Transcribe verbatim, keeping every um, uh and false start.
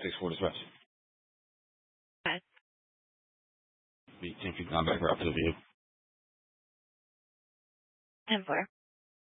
six four dispatch. Yes. Be ten feet down back route to the vehicle. ten four.